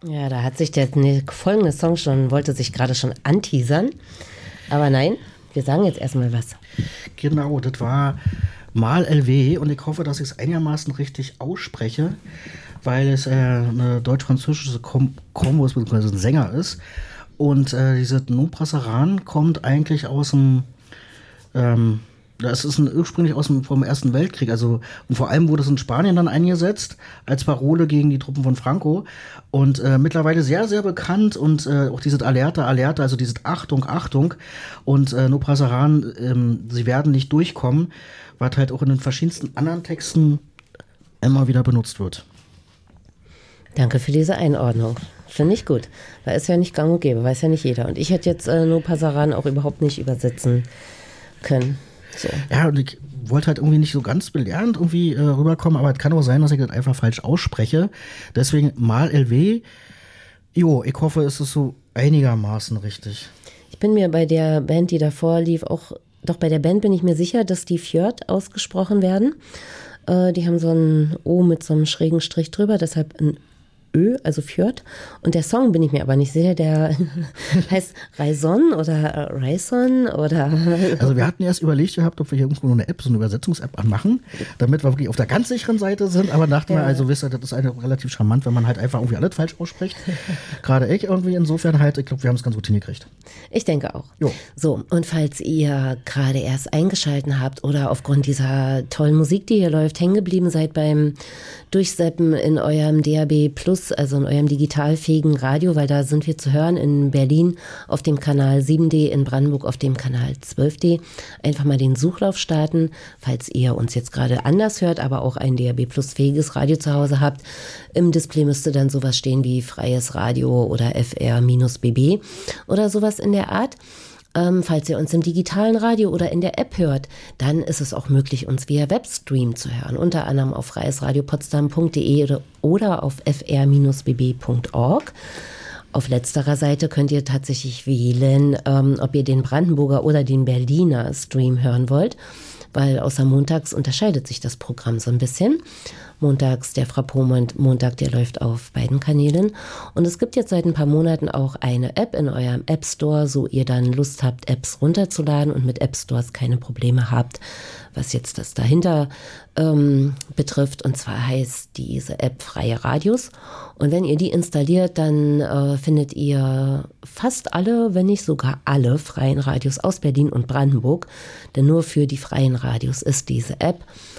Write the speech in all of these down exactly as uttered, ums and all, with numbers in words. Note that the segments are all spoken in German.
Ja, da hat sich der ne, folgende Song schon, wollte sich gerade schon anteasern. Aber nein, wir sagen jetzt erstmal was. Genau, das war Mal L W und ich hoffe, dass ich es einigermaßen richtig ausspreche, weil es äh, eine deutsch-französische Kom- Kombo ist, beziehungsweise ein Sänger ist. Und äh, diese No Passaran kommt eigentlich aus dem, ähm, das ist ein, ursprünglich aus dem vom Ersten Weltkrieg, also und vor allem wurde es in Spanien dann eingesetzt als Parole gegen die Truppen von Franco und äh, mittlerweile sehr, sehr bekannt und äh, auch dieses Alerta, Alerta, also dieses Achtung, Achtung und äh, No Passaran, ähm, sie werden nicht durchkommen, was halt auch in den verschiedensten anderen Texten immer wieder benutzt wird. Danke für diese Einordnung. Finde ich gut. Weil es ja nicht gang und gäbe, weiß ja nicht jeder. Und ich hätte jetzt äh, No Passaran auch überhaupt nicht übersetzen können. So. Ja, und ich wollte halt irgendwie nicht so ganz belehrend irgendwie äh, rüberkommen, aber es kann auch sein, dass ich das einfach falsch ausspreche. Deswegen Mal L W. Jo, ich hoffe, es ist so einigermaßen richtig. Ich bin mir bei der Band, die davor lief, auch, doch bei der Band bin ich mir sicher, dass die Fjord ausgesprochen werden. Äh, die haben so ein O mit so einem schrägen Strich drüber, deshalb ein Ö, also Fjord. Und der Song bin ich mir aber nicht sicher, der heißt Raison oder Raison oder... Also wir hatten erst überlegt gehabt, ob wir hier irgendwo eine App, so eine Übersetzungs-App anmachen, damit wir wirklich auf der ganz sicheren Seite sind, aber dachten ja. wir, also wisst ihr, das ist eine relativ charmant, wenn man halt einfach irgendwie alles falsch ausspricht. Gerade ich irgendwie, insofern halt, ich glaube, wir haben es ganz gut hingekriegt. Ich denke auch. Jo. So, und falls ihr gerade erst eingeschalten habt oder aufgrund dieser tollen Musik, die hier läuft, hängen geblieben seid beim Durchseppen in eurem D A B Plus, also in eurem digitalfähigen Radio, weil da sind wir zu hören in Berlin auf dem Kanal sieben D, in Brandenburg auf dem Kanal zwölf D. Einfach mal den Suchlauf starten, falls ihr uns jetzt gerade anders hört, aber auch ein D A B Plus fähiges Radio zu Hause habt. Im Display müsste dann sowas stehen wie freies Radio oder F R B B oder sowas in der Art. Ähm, falls ihr uns im digitalen Radio oder in der App hört, dann ist es auch möglich, uns via Webstream zu hören, unter anderem auf freies radio potsdam punkt de oder, oder auf f r b b punkt org. Auf letzterer Seite könnt ihr tatsächlich wählen, ähm, ob ihr den Brandenburger oder den Berliner Stream hören wollt, weil außer montags unterscheidet sich das Programm so ein bisschen. Montags der Frappomont, Montag, der läuft auf beiden Kanälen. Und es gibt jetzt seit ein paar Monaten auch eine App in eurem App Store, so ihr dann Lust habt, Apps runterzuladen und mit App Stores keine Probleme habt, was jetzt das dahinter ähm, betrifft. Und zwar heißt diese App Freie Radios. Und wenn ihr die installiert, dann äh, findet ihr fast alle, wenn nicht sogar alle freien Radios aus Berlin und Brandenburg. Denn nur für die freien Radios ist diese App.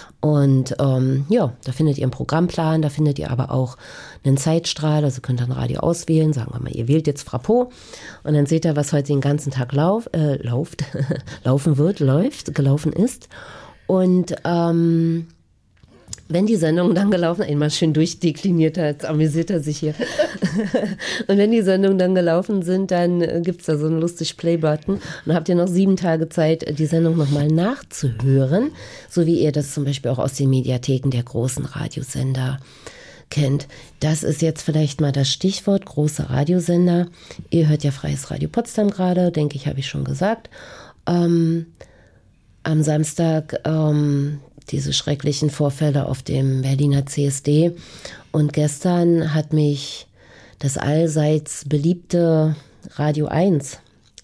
Und ähm, ja, da findet ihr einen Programmplan, da findet ihr aber auch einen Zeitstrahl, also könnt ihr ein Radio auswählen, sagen wir mal, ihr wählt jetzt Frappo und dann seht ihr, was heute den ganzen Tag lauf, äh, lauft, laufen wird, läuft, gelaufen ist. Und ähm, wenn die Sendung dann gelaufen, einmal schön durchdekliniert hat, amüsiert er sich hier. Und wenn die Sendungen dann gelaufen sind, dann gibt es da so einen lustig Play-Button. Und dann habt ihr noch sieben Tage Zeit, die Sendung nochmal nachzuhören, so wie ihr das zum Beispiel auch aus den Mediatheken der großen Radiosender kennt. Das ist jetzt vielleicht mal das Stichwort, große Radiosender. Ihr hört ja Freies Radio Potsdam gerade, denke ich, habe ich schon gesagt. Ähm, am Samstag ähm, diese schrecklichen Vorfälle auf dem Berliner C S D. Und gestern hat mich das allseits beliebte Radio eins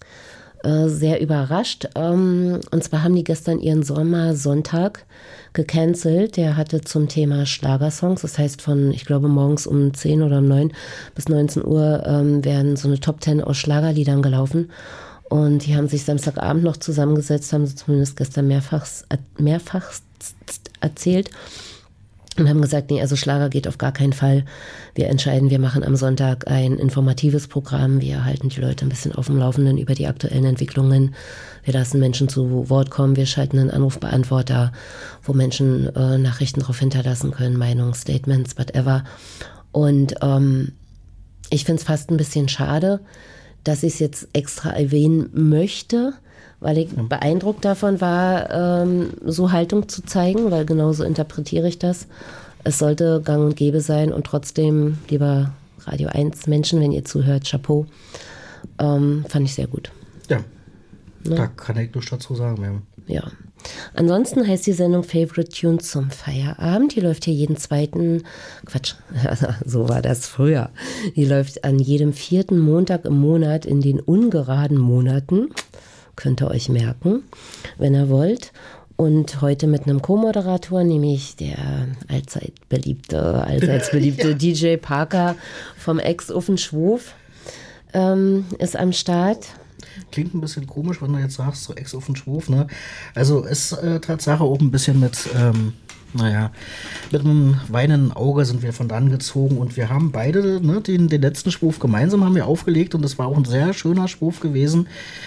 äh, sehr überrascht. Ähm, und zwar haben die gestern ihren Sommersonntag gecancelt. Der hatte zum Thema Schlagersongs. Das heißt, von, ich glaube, morgens um zehn oder um neun bis neunzehn Uhr ähm, werden so eine Top zehn aus Schlagerliedern gelaufen. Und die haben sich Samstagabend noch zusammengesetzt, haben sie zumindest gestern mehrfach, mehrfach erzählt und haben gesagt, nee, also Schlager geht auf gar keinen Fall. Wir entscheiden, wir machen am Sonntag ein informatives Programm, wir halten die Leute ein bisschen auf dem Laufenden über die aktuellen Entwicklungen, wir lassen Menschen zu Wort kommen, wir schalten einen Anrufbeantworter, wo Menschen äh, Nachrichten drauf hinterlassen können, Meinungen, Statements, whatever. Und ähm, ich finde es fast ein bisschen schade, dass ich es jetzt extra erwähnen möchte, weil ich beeindruckt davon war, ähm, so Haltung zu zeigen, weil genauso interpretiere ich das. Es sollte gang und gäbe sein und trotzdem, lieber Radio eins Menschen, wenn ihr zuhört, Chapeau, ähm, fand ich sehr gut. Ja, ne? Da kann ich nichts dazu sagen. Ja. Ansonsten heißt die Sendung Favorite Tunes zum Feierabend. Die läuft hier jeden zweiten, Quatsch, so war das früher. Die läuft an jedem vierten Montag im Monat in den ungeraden Monaten. Könnt ihr euch merken, wenn ihr wollt. Und heute mit einem Co-Moderator, nämlich der allzeit beliebte, allseits beliebte ja. D J Parker vom Ex-Offen-Schwof ähm, ist am Start. Klingt ein bisschen komisch, wenn du jetzt sagst, so Ex-Offen-Schwof, ne? Also ist äh, Tatsache auch ein bisschen mit, ähm, naja, mit einem weinenden Auge sind wir von dann gezogen und wir haben beide, ne, den, den letzten Schwof gemeinsam haben wir aufgelegt und das war auch ein sehr schöner Schwof gewesen.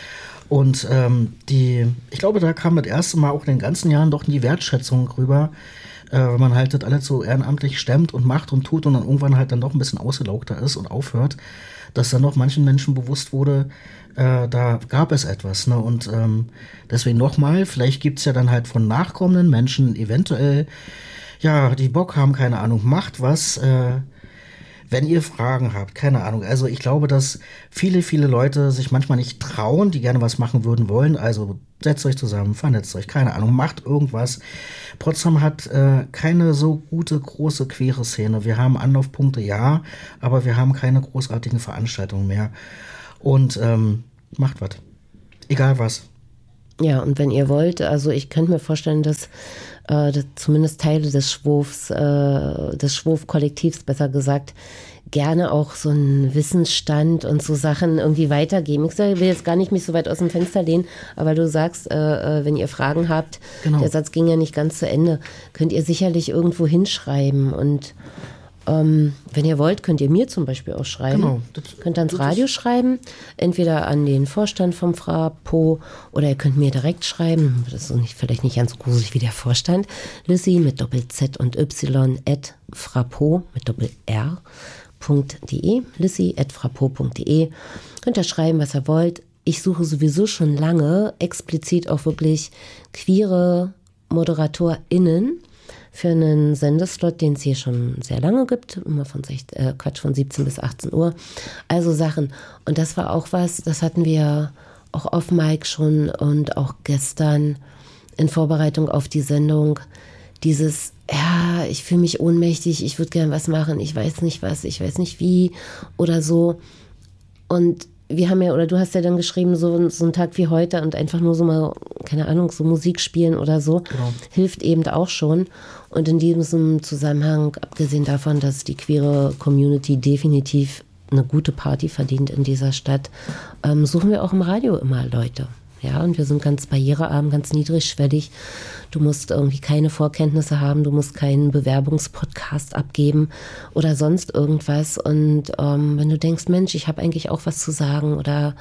Und ähm, die, ich glaube, da kam das erste Mal auch in den ganzen Jahren doch die Wertschätzung rüber, äh, wenn man halt das alles so ehrenamtlich stemmt und macht und tut und dann irgendwann halt dann doch ein bisschen ausgelaugter ist und aufhört, dass dann noch manchen Menschen bewusst wurde, äh, da gab es etwas. Ne? Und ähm, deswegen nochmal, vielleicht gibt es ja dann halt von nachkommenden Menschen eventuell, ja, die Bock haben, keine Ahnung, macht was, äh, wenn ihr Fragen habt, keine Ahnung. Also ich glaube, dass viele, viele Leute sich manchmal nicht trauen, die gerne was machen würden wollen. Also setzt euch zusammen, vernetzt euch, keine Ahnung, macht irgendwas. Potsdam hat äh, keine so gute, große, queere Szene. Wir haben Anlaufpunkte, ja, aber wir haben keine großartigen Veranstaltungen mehr. Und ähm, macht was. Egal was. Ja, und wenn ihr wollt, also ich könnte mir vorstellen, dass, äh, dass zumindest Teile des Schwofs, äh, des Schwof-Kollektivs, besser gesagt, gerne auch so einen Wissensstand und so Sachen irgendwie weitergeben. Ich will jetzt gar nicht mich so weit aus dem Fenster lehnen, aber du sagst, äh, wenn ihr Fragen habt, genau. Der Satz ging ja nicht ganz zu Ende, könnt ihr sicherlich irgendwo hinschreiben und Ähm, wenn ihr wollt, könnt ihr mir zum Beispiel auch schreiben. Genau. Das, könnt ans Radio schreiben, entweder an den Vorstand vom Frapo oder ihr könnt mir direkt schreiben. Das ist nicht, vielleicht nicht ganz so gruselig wie der Vorstand. Lissy mit Doppel-Z und Y at frapo mit Doppel-R punkt de. Lissy at frapo punkt de. Könnt ihr schreiben, was ihr wollt. Ich suche sowieso schon lange explizit auch wirklich queere ModeratorInnen für einen Sendeslot, den es hier schon sehr lange gibt, immer von, äh, Quatsch, von siebzehn bis achtzehn Uhr. Also Sachen. Und das war auch was, das hatten wir auch auf Mic schon und auch gestern in Vorbereitung auf die Sendung. Dieses, ja, ich fühle mich ohnmächtig, ich würde gern was machen, ich weiß nicht was, ich weiß nicht wie oder so. Und wir haben ja, oder du hast ja dann geschrieben, so, so ein Tag wie heute und einfach nur so mal, keine Ahnung, so Musik spielen oder so, genau. Hilft eben auch schon. Und in diesem Zusammenhang, abgesehen davon, dass die queere Community definitiv eine gute Party verdient in dieser Stadt, ähm, suchen wir auch im Radio immer Leute. Ja, und wir sind ganz barrierearm, ganz niedrigschwellig. Du musst irgendwie keine Vorkenntnisse haben, du musst keinen Bewerbungspodcast abgeben oder sonst irgendwas. Und ähm, wenn du denkst, Mensch, ich habe eigentlich auch was zu sagen oder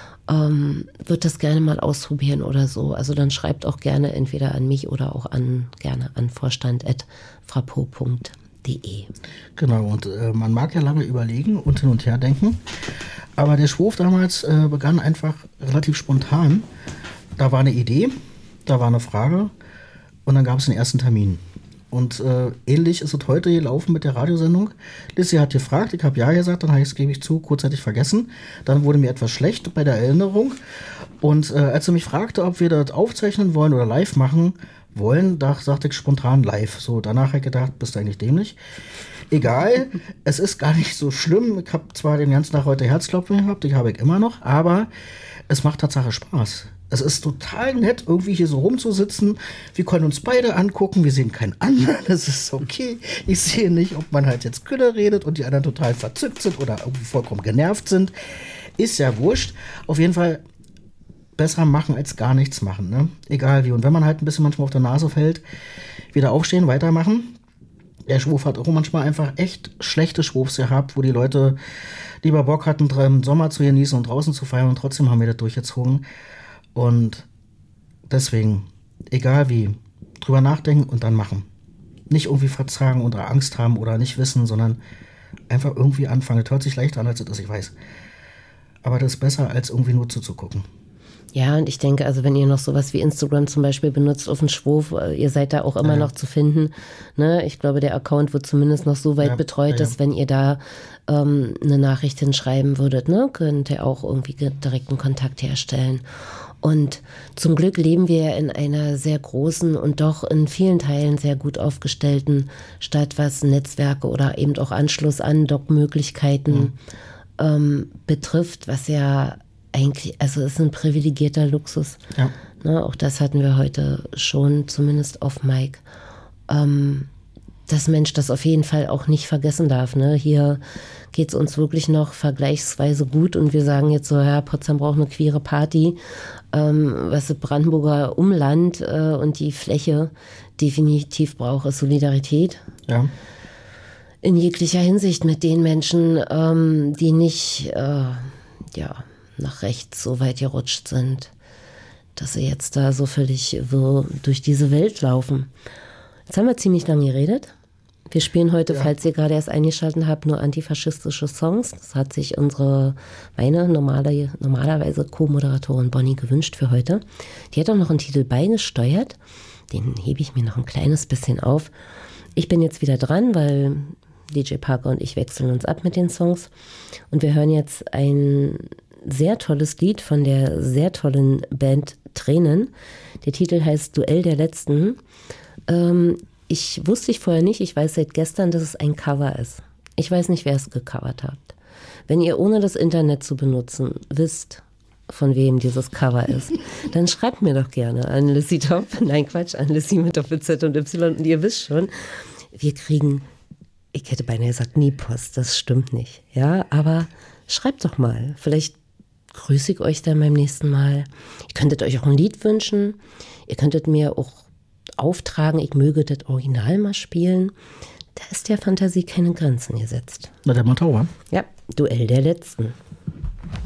ähm, würde das gerne mal ausprobieren oder so, also dann schreibt auch gerne entweder an mich oder auch an gerne an vorstand at frapo punkt de. Genau, und äh, man mag ja lange überlegen und hin und her denken. Aber der Schwof damals äh, begann einfach relativ spontan. Da war eine Idee, da war eine Frage und dann gab es den ersten Termin. Und äh, ähnlich ist es heute gelaufen mit der Radiosendung. Lissy hat gefragt, ich habe ja gesagt, dann habe ich es, gebe ich zu, kurzzeitig vergessen. Dann wurde mir etwas schlecht bei der Erinnerung. Und äh, als sie mich fragte, ob wir das aufzeichnen wollen oder live machen wollen, da sagte ich spontan live. So, danach habe ich gedacht, bist du eigentlich dämlich? Egal, es ist gar nicht so schlimm. Ich habe zwar den ganzen Tag heute Herzklopfen gehabt, die habe ich immer noch, aber es macht Tatsache Spaß. Es ist total nett, irgendwie hier so rumzusitzen. Wir können uns beide angucken, wir sehen keinen anderen, das ist okay. Ich sehe nicht, ob man halt jetzt Gülle redet und die anderen total verzückt sind oder irgendwie vollkommen genervt sind. Ist ja wurscht. Auf jeden Fall besser machen als gar nichts machen, ne? Egal wie. Und wenn man halt ein bisschen manchmal auf der Nase fällt, wieder aufstehen, weitermachen. Der Schwof hat auch manchmal einfach echt schlechte Schwofs gehabt, wo die Leute lieber Bock hatten, im Sommer zu genießen und draußen zu feiern und trotzdem haben wir das durchgezogen. Und deswegen, egal wie, drüber nachdenken und dann machen. Nicht irgendwie verzagen oder Angst haben oder nicht wissen, sondern einfach irgendwie anfangen. Das hört sich leichter an, als es ist, ich weiß. Aber das ist besser, als irgendwie nur zuzugucken. Ja, und ich denke, also wenn ihr noch sowas wie Instagram zum Beispiel benutzt auf den Schwof, ihr seid da auch immer ja, noch zu finden. Ne? Ich glaube, der Account wird zumindest noch so weit ja, betreut, ja, ja. dass wenn ihr da ähm, eine Nachricht hinschreiben würdet, ne, könnt ihr auch irgendwie direkten Kontakt herstellen. Und zum Glück leben wir in einer sehr großen und doch in vielen Teilen sehr gut aufgestellten Stadt, was Netzwerke oder eben auch Anschluss an Dock-Möglichkeiten mhm. ähm, betrifft, was ja eigentlich, also ist ein privilegierter Luxus. Ja. Ne, auch das hatten wir heute schon, zumindest auf Mike. Ähm, dass Mensch das auf jeden Fall auch nicht vergessen darf. Ne? Hier geht es uns wirklich noch vergleichsweise gut und wir sagen jetzt so, ja, Potsdam braucht eine queere Party. Ähm, was das Brandenburger Umland äh, und die Fläche definitiv braucht, ist Solidarität. Ja. In jeglicher Hinsicht mit den Menschen, ähm, die nicht äh, ja, nach rechts so weit gerutscht sind, dass sie jetzt da so völlig wirr durch diese Welt laufen. Jetzt haben wir ziemlich lange geredet. Wir spielen heute, ja. falls ihr gerade erst eingeschaltet habt, nur antifaschistische Songs. Das hat sich unsere, meine normale, normalerweise Co-Moderatorin Bonnie gewünscht für heute. Die hat auch noch einen Titel beigesteuert. Den hebe ich mir noch ein kleines bisschen auf. Ich bin jetzt wieder dran, weil D J Parker und ich wechseln uns ab mit den Songs. Und wir hören jetzt ein sehr tolles Lied von der sehr tollen Band Tränen. Der Titel heißt Duell der Letzten. Ähm, ich wusste ich vorher nicht, ich weiß seit gestern, dass es ein Cover ist. Ich weiß nicht, wer es gecovert hat. Wenn ihr ohne das Internet zu benutzen wisst, von wem dieses Cover ist, dann schreibt mir doch gerne an Lissy Top, nein Quatsch, an Lissy mit Doppel-Z und Y und ihr wisst schon, wir kriegen, ich hätte beinahe gesagt, nie Post, das stimmt nicht. Ja, aber schreibt doch mal, vielleicht grüße ich euch dann beim nächsten Mal. Ihr könntet euch auch ein Lied wünschen, ihr könntet mir auch auftragen, ich möge das Original mal spielen. Da ist der Fantasie keine Grenzen gesetzt. Na, der Montauer? Ja, Duell der Letzten.